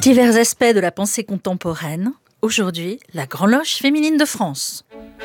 Divers aspects de la pensée contemporaine. Aujourd'hui, la Grande Loge féminine de France.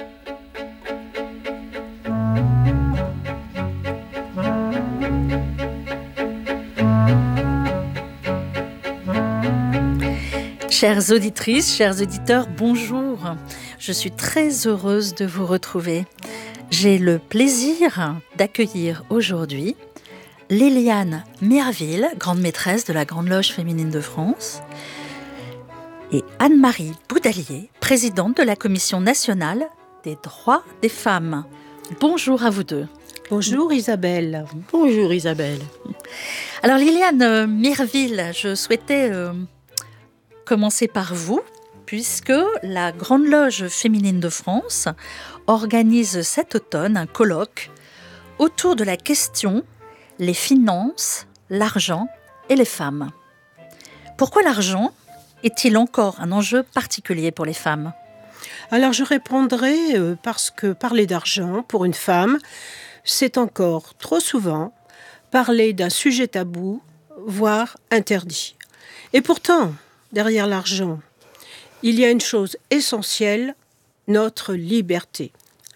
Chères auditrices, chers auditeurs, bonjour. Je suis très heureuse de vous retrouver. J'ai le plaisir d'accueillir aujourd'hui Liliane Merville, grande maîtresse de la Grande Loge féminine de France, et Anne-Marie Boudalier, présidente de la Commission nationale des droits des femmes. Bonjour à vous deux. Bonjour Isabelle. Bonjour Isabelle. Alors Liliane Merville, je souhaitais commencer par vous, puisque la Grande Loge féminine de France organise cet automne un colloque autour de la question « Les finances, l'argent et les femmes ». Pourquoi l'argent est-il encore un enjeu particulier pour les femmes ? Alors je répondrai parce que parler d'argent pour une femme, c'est encore trop souvent parler d'un sujet tabou, voire interdit. Et pourtant, derrière l'argent, il y a une chose essentielle, notre liberté.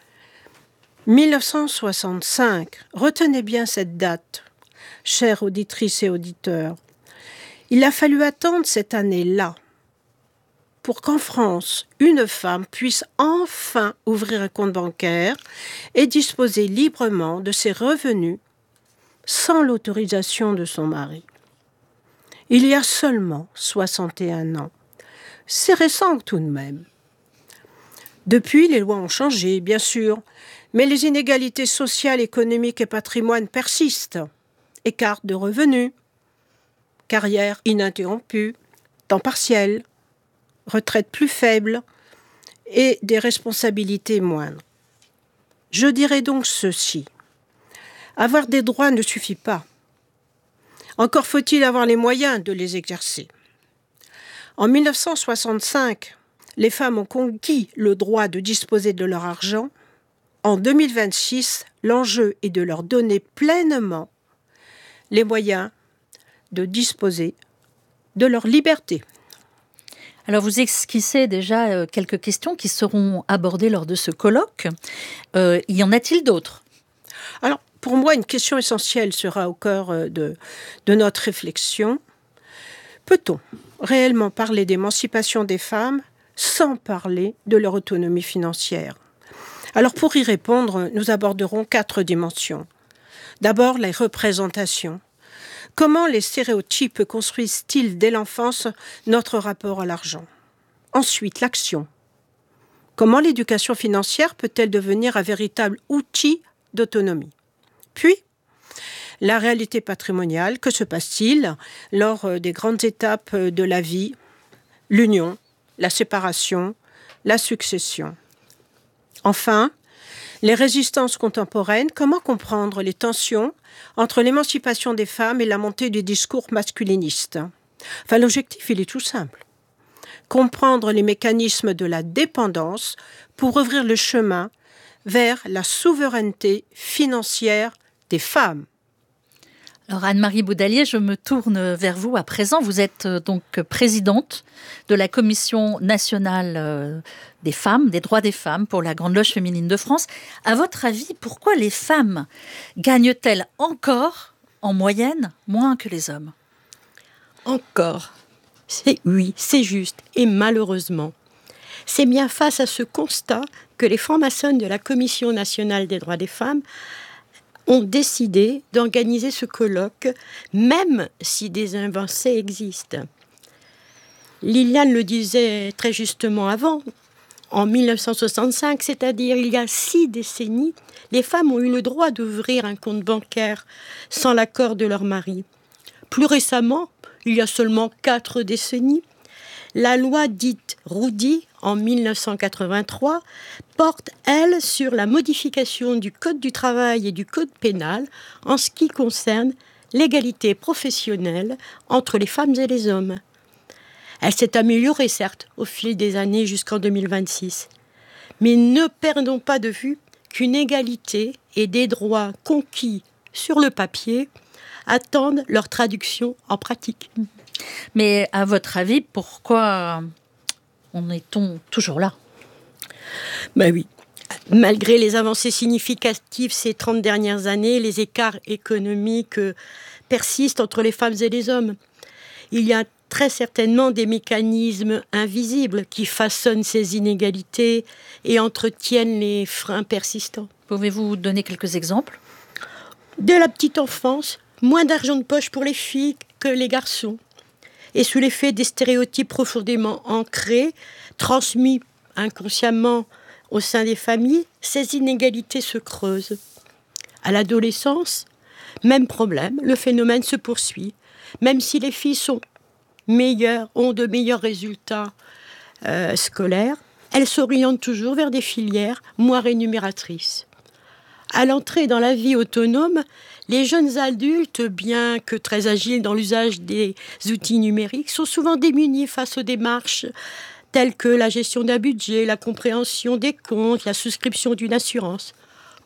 1965, retenez bien cette date, chères auditrices et auditeurs. Il a fallu attendre cette année-là pour qu'en France, une femme puisse enfin ouvrir un compte bancaire et disposer librement de ses revenus sans l'autorisation de son mari. Il y a seulement 61 ans. C'est récent tout de même. Depuis, les lois ont changé, bien sûr, mais les inégalités sociales, économiques et patrimoine persistent. Écart de revenus, carrière ininterrompue, temps partiel, retraite plus faible et des responsabilités moindres. Je dirais donc ceci. Avoir des droits ne suffit pas. Encore faut-il avoir les moyens de les exercer. En 1965, les femmes ont conquis le droit de disposer de leur argent. En 2026, l'enjeu est de leur donner pleinement les moyens de disposer de leur liberté. Alors vous esquissez déjà quelques questions qui seront abordées lors de ce colloque. Y en a-t-il d'autres ? Alors, pour moi, une question essentielle sera au cœur de notre réflexion. Peut-on réellement parler d'émancipation des femmes sans parler de leur autonomie financière ? Alors, pour y répondre, nous aborderons 4 dimensions. D'abord, les représentations. Comment les stéréotypes construisent-ils dès l'enfance notre rapport à l'argent ? Ensuite, l'action. Comment l'éducation financière peut-elle devenir un véritable outil d'autonomie ? Puis, la réalité patrimoniale, que se passe-t-il lors des grandes étapes de la vie ? L'union, la séparation, la succession. Enfin, les résistances contemporaines, comment comprendre les tensions entre l'émancipation des femmes et la montée du discours masculiniste ? Enfin, l'objectif, il est tout simple. Comprendre les mécanismes de la dépendance pour ouvrir le chemin vers la souveraineté financière des femmes. Alors Anne-Marie Boudalier, je me tourne vers vous à présent. Vous êtes donc présidente de la Commission nationale des femmes, des droits des femmes pour la Grande Loge féminine de France. À votre avis, pourquoi les femmes gagnent-elles encore, en moyenne, moins que les hommes ? Encore. C'est juste. Et malheureusement, c'est bien face à ce constat que les francs-maçonnes de la Commission nationale des droits des femmes ont décidé d'organiser ce colloque, même si des avancées existent. Liliane le disait très justement avant, en 1965, c'est-à-dire il y a 6 décennies, les femmes ont eu le droit d'ouvrir un compte bancaire sans l'accord de leur mari. Plus récemment, il y a seulement 4 décennies, la loi dite Roudy, en 1983, porte, elle, sur la modification du Code du travail et du Code pénal en ce qui concerne l'égalité professionnelle entre les femmes et les hommes. Elle s'est améliorée, certes, au fil des années jusqu'en 2026. Mais ne perdons pas de vue qu'une égalité et des droits conquis sur le papier attendent leur traduction en pratique. Mais à votre avis, pourquoi en est-on toujours là ? Ben oui. Malgré les avancées significatives ces 30 dernières années, les écarts économiques persistent entre les femmes et les hommes. Il y a très certainement des mécanismes invisibles qui façonnent ces inégalités et entretiennent les freins persistants. Pouvez-vous donner quelques exemples ? Dès la petite enfance, moins d'argent de poche pour les filles que les garçons. Et sous l'effet des stéréotypes profondément ancrés, transmis inconsciemment au sein des familles, ces inégalités se creusent. À l'adolescence, même problème, le phénomène se poursuit. Même si les filles ont de meilleurs résultats scolaires, elles s'orientent toujours vers des filières moins rémunératrices. À l'entrée dans la vie autonome, les jeunes adultes, bien que très agiles dans l'usage des outils numériques, sont souvent démunis face aux démarches telles que la gestion d'un budget, la compréhension des comptes, la souscription d'une assurance. Pourquoi ?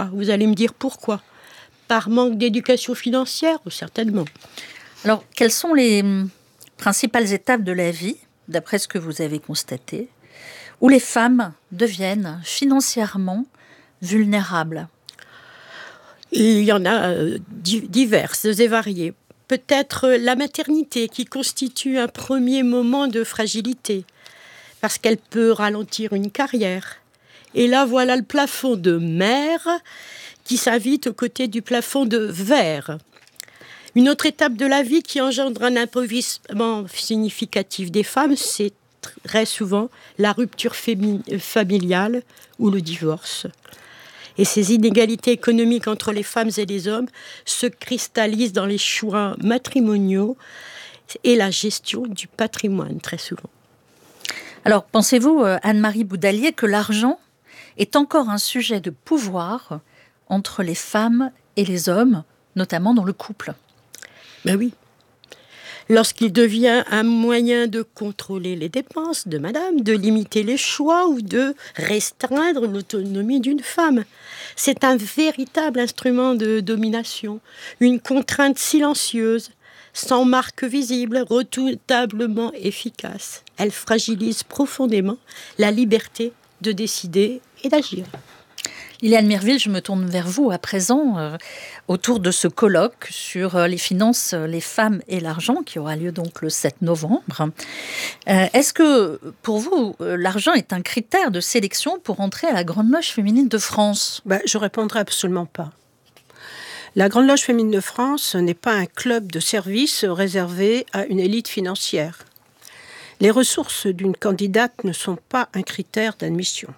Vous allez me dire pourquoi ? Par manque d'éducation financière ? Certainement. Alors, quelles sont les principales étapes de la vie, d'après ce que vous avez constaté, où les femmes deviennent financièrement vulnérables ? Il y en a diverses et variées. Peut-être la maternité qui constitue un premier moment de fragilité, parce qu'elle peut ralentir une carrière. Et là, voilà le plafond de mère qui s'invite aux côtés du plafond de verre. Une autre étape de la vie qui engendre un appauvrissement significatif des femmes, c'est très souvent la rupture familiale ou le divorce. Et ces inégalités économiques entre les femmes et les hommes se cristallisent dans les choix matrimoniaux et la gestion du patrimoine, très souvent. Alors, pensez-vous, Anne-Marie Boudalier, que l'argent est encore un sujet de pouvoir entre les femmes et les hommes, notamment dans le couple ? Ben oui. Lorsqu'il devient un moyen de contrôler les dépenses de madame, de limiter les choix ou de restreindre l'autonomie d'une femme. C'est un véritable instrument de domination, une contrainte silencieuse, sans marque visible, redoutablement efficace. Elle fragilise profondément la liberté de décider et d'agir. Liliane Mirville, je me tourne vers vous à présent autour de ce colloque sur les finances, les femmes et l'argent qui aura lieu donc le 7 novembre. Est-ce que pour vous, l'argent est un critère de sélection pour entrer à la Grande Loge féminine de France ? Je répondrai absolument pas. La Grande Loge féminine de France n'est pas un club de service réservé à une élite financière. Les ressources d'une candidate ne sont pas un critère d'admission.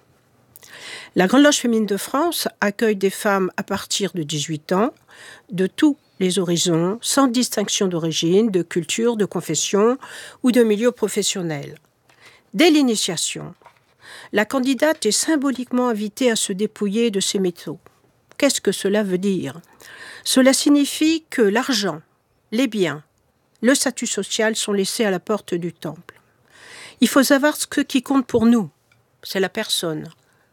La Grande Loge féminine de France accueille des femmes à partir de 18 ans, de tous les horizons, sans distinction d'origine, de culture, de confession ou de milieu professionnel. Dès l'initiation, la candidate est symboliquement invitée à se dépouiller de ses métaux. Qu'est-ce que cela veut dire ? Cela signifie que l'argent, les biens, le statut social sont laissés à la porte du temple. Il faut savoir ce qui compte pour nous, c'est la personne.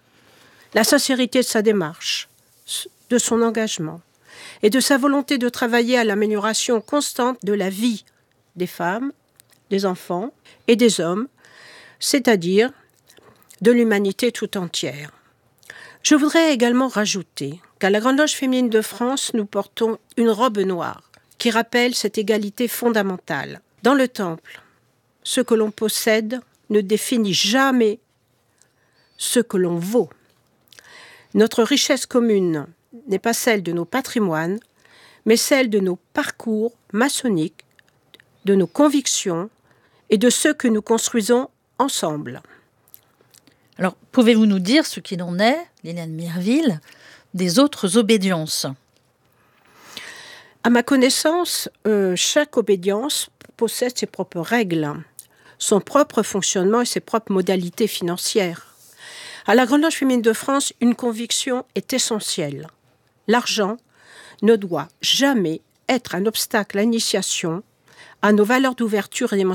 La sincérité de sa démarche, de son engagement et de sa volonté de travailler à l'amélioration constante de la vie des femmes, des enfants et des hommes, c'est-à-dire de l'humanité tout entière. Je voudrais également rajouter qu'à la Grande Loge féminine de France, nous portons une robe noire qui rappelle cette égalité fondamentale. Dans le temple, ce que l'on possède ne définit jamais ce que l'on vaut. Notre richesse commune n'est pas celle de nos patrimoines, mais celle de nos parcours maçonniques, de nos convictions et de ceux que nous construisons ensemble. Alors, pouvez-vous nous dire ce qu'il en est, Liliane Mirville, des autres obédiences ? À ma connaissance, chaque obédience possède ses propres règles, son propre fonctionnement et ses propres modalités financières. À la Grande Loge féminine de France, une conviction est essentielle. L'argent ne doit jamais être un obstacle à l'initiation, à nos valeurs d'ouverture et d'émancipation